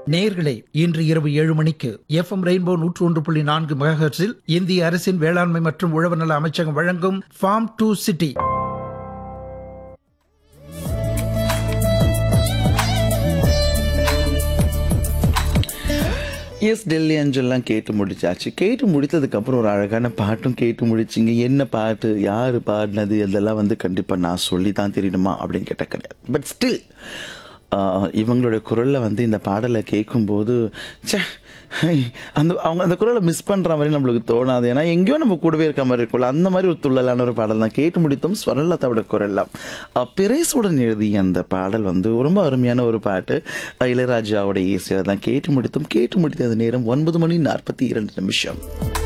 நேயர்களே, இன்று இரவு 7 மணிக்கு FM ரெயின்போ 101.4 மெகாஹெர்ட்ஸில் இந்திய அரசின் வேளாண்மை மற்றும் உழவர் நல அமைச்சகம் வழங்கும் form to city. S, Delhi அஞ்சல்லாம் கேட்டு முடிச்சாச்சு. கேட்டு முடித்ததுக்கப்புறம் ஒரு அழகான பாட்டும் கேட்டு முடிச்சிங்க. என்ன பாட்டு, யார் பாடினது, இதெல்லாம் வந்து கண்டிப்பாக நான் சொல்லி தான் தெரியணுமா அப்படின்னு கேட்ட கிடையாது. பட் ஸ்டில் இவங்களுடைய குரலில் வந்து இந்த பாடலை கேட்கும்போது அவங்க அந்த குரலை மிஸ் பண்ணுற மாதிரி நம்மளுக்கு தோணாது. ஏன்னா எங்கேயோ நம்ம கூடவே இருக்க மாதிரி இருக்கும்ல, அந்த மாதிரி ஒரு துள்ளலான ஒரு பாடல் தான் கேட்டு முடித்தோம். ஸ்வரலதாவோட குரல்லாம் பிரேசுடன் எழுதிய அந்த பாடல் வந்து ரொம்ப அருமையான ஒரு பாட்டு. இளையராஜாவோட இசையில் தான் கேட்டு முடித்தோம். கேட்டு முடித்தது நேரம் 9:42